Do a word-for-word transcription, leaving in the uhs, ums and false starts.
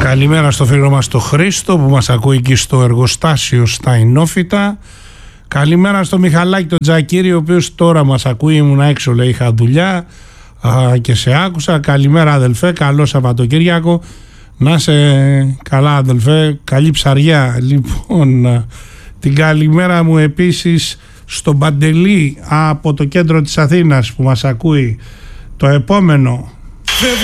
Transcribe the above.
Καλημέρα στο φίλο μας το Χρήστο που μας ακούει εκεί στο εργοστάσιο στα Ινόφυτα. Καλημέρα στο Μιχαλάκη τον Τζακίρη, ο οποίος τώρα μας ακούει, ήμουν έξω, λέει, είχα δουλειά α, και σε άκουσα. Καλημέρα αδελφέ, καλό Σαββατοκύριακο. Να είσαι καλά αδελφέ, καλή ψαριά. Λοιπόν, την καλημέρα μου επίσης στον Παντελή από το κέντρο της Αθήνας που μας ακούει. Το επόμενο